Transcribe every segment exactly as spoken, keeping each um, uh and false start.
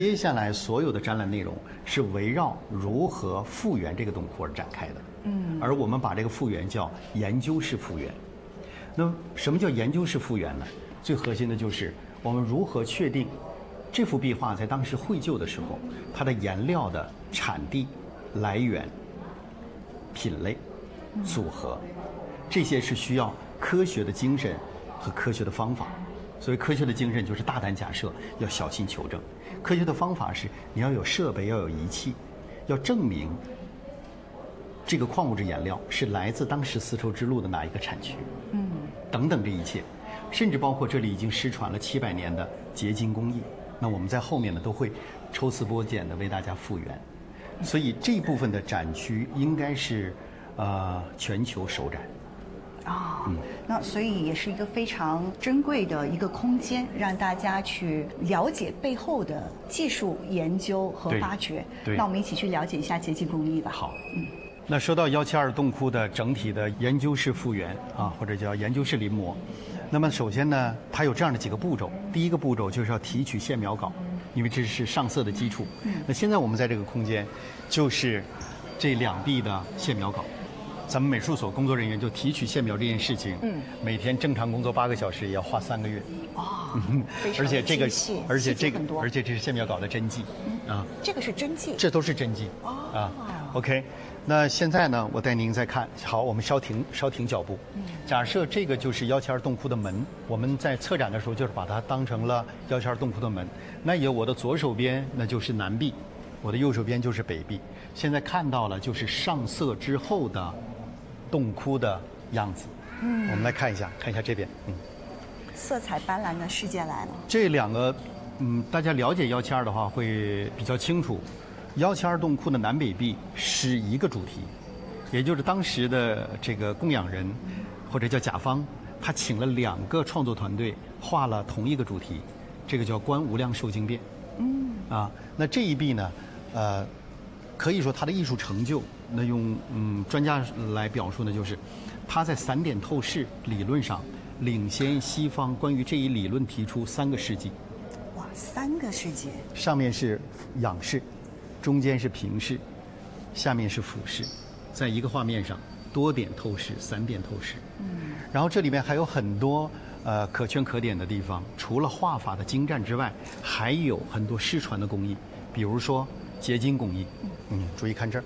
接下来所有的展览内容是围绕如何复原这个洞窟而展开的。嗯，而我们把这个复原叫研究式复原。那么，什么叫研究式复原呢？最核心的就是我们如何确定这幅壁画在当时绘就的时候，它的颜料的产地、来源、品类、组合，这些是需要科学的精神和科学的方法。所以，科学的精神就是大胆假设，要小心求证；科学的方法是你要有设备，要有仪器，要证明这个矿物质颜料是来自当时丝绸之路的哪一个产区，嗯，等等这一切，甚至包括这里已经失传了七百年的结晶工艺。那我们在后面呢都会抽丝剥茧的为大家复原。所以这一部分的展区应该是呃全球首展。 啊、哦嗯，那所以也是一个非常珍贵的一个空间，让大家去了解背后的技术研究和发掘。 对， 那我们一起去了解一下结晶工艺吧。 好，嗯，那说到幺七二洞窟的整体的研究式复原啊，或者叫研究式临摹，那么首先呢，它有这样的几个步骤。第一个步骤就是要提取线描稿，因为这是上色的基础。嗯，那现在我们在这个空间，就是这两壁的线描稿。咱们美术所工作人员就提取线描这件事情，嗯，每天正常工作八个小时，也要花三个月。 哦， 嗯，而且这个，而且这个， 而且这是线描稿的真迹， 嗯、啊，这个是真迹， 这都是真迹。哦，啊 ，OK， 那现在呢，我带您再看，好，我们稍停，稍停脚步。嗯，假设这个就是幺七二洞窟的门，我们在策展的时候就是把它当成了幺七二洞窟的门。那有我的左手边那就是南壁，我的右手边就是北壁。现在看到了就是上色之后的洞窟的样子，嗯，我们来看一下，看一下这边，嗯， 色彩斑斓的世界来了。 这两个，嗯，大家了解幺七二的话会比较清楚，幺七二洞窟的南北壁是一个主题，也就是当时的这个供养人或者叫甲方，他请了两个创作团队画了同一个主题，这个叫观无量寿经变，嗯，啊，那这一壁呢，呃，可以说它的艺术成就。那用嗯专家来表述呢，就是他在散点透视理论上领先西方，关于这一理论提出三个世纪。 哇，三个世纪！ 上面是仰视，中间是平视，下面是俯视，在一个画面上多点透视、散点透视。嗯。然后这里面还有很多呃可圈可点的地方，除了画法的精湛之外，还有很多失传的工艺，比如说结晶工艺。嗯，注意看这儿。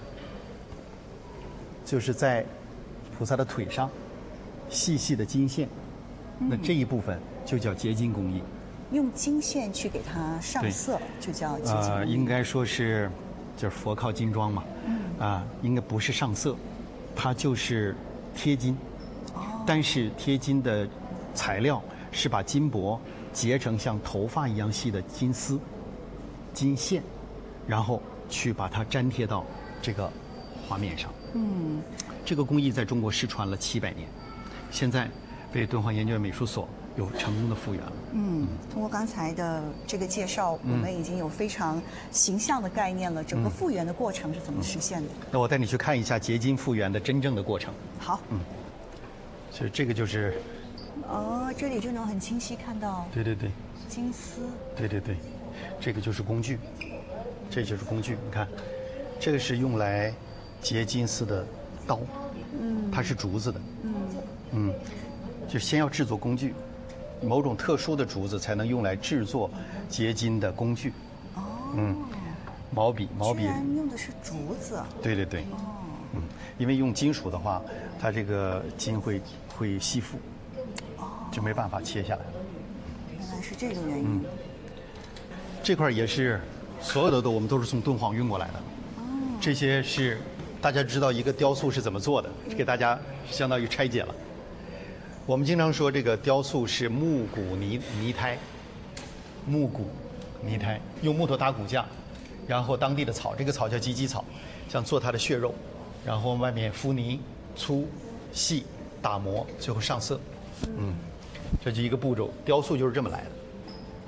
就是在菩萨的腿上细细的金线，嗯、那这一部分就叫结晶工艺。 用金线去给它上色，就叫结晶工艺。 呃，应该说是，就是佛靠金装嘛。嗯。啊、呃，应该不是上色，它就是贴金。哦。但是贴金的材料是把金箔结成像头发一样细的金丝、金线，然后去把它粘贴到这个画面上。嗯，这个工艺在中国失传了七百年，现在被敦煌研究院美术所有成功的复原了。 嗯，通过刚才的这个介绍，嗯、我们已经有非常形象的概念了。整个复原的过程是怎么实现的？ 嗯、那我带你去看一下结晶复原的真正的过程。 好。 嗯，所以这个就是。 哦，这里就能很清晰看到。 对对对。 金丝。 对对对，这个就是工具，这就是工具。你看，这个是用来结金丝的刀，嗯，它是竹子的，嗯嗯，就先要制作工具，某种特殊的竹子才能用来制作结金的工具。哦，嗯，毛笔，毛笔， 居然用的是竹子。 对对对，哦，嗯，因为用金属的话，它这个金会会吸附，哦，就没办法切下来。 原来是这个原因。 嗯，这块也是，所有的都我们都是从敦煌运过来的。哦，这些是。大家知道一个雕塑是怎么做的，给大家相当于拆解了。我们经常说这个雕塑是木骨泥泥胎，木骨泥胎，用木头搭骨架，然后当地的草，这个草叫鸡鸡草，像做它的血肉，然后外面敷泥，粗细打磨，最后上色。嗯，这就一个步骤，雕塑就是这么来的。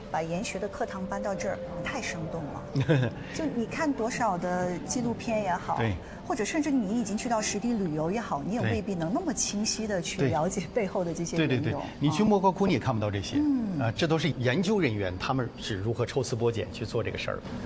把研学的课堂搬到这儿，太生动了。就你看多少的纪录片也好， 对， 或者甚至你已经去到实地旅游也好，你也未必能那么清晰的去了解背后的这些对对对，你去莫高窟你也看不到这些，嗯，啊，这都是研究人员他们是如何抽丝剥茧去做这个事儿。